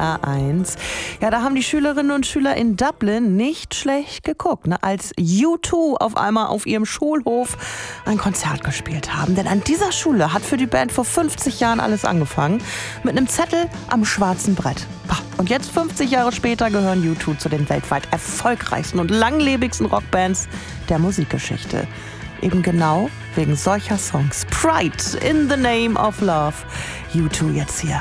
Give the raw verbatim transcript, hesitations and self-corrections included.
R eins. Ja, da haben die Schülerinnen und Schüler in Dublin nicht schlecht geguckt, ne, als U zwei auf einmal auf ihrem Schulhof ein Konzert gespielt haben. Denn an dieser Schule hat für die Band vor fünfzig Jahren alles angefangen. Mit einem Zettel am schwarzen Brett. Und jetzt, fünfzig Jahre später, gehören U zwei zu den weltweit erfolgreichsten und langlebigsten Rockbands der Musikgeschichte. Eben genau wegen solcher Songs. Pride in the Name of Love. U zwei jetzt hier